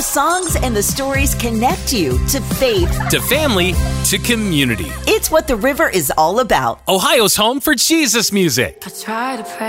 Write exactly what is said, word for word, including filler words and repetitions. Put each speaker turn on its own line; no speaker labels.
The songs and the stories connect you to faith,
to family, to community.
It's what the river is all about.
Ohio's home for Jesus music.
I try to pray.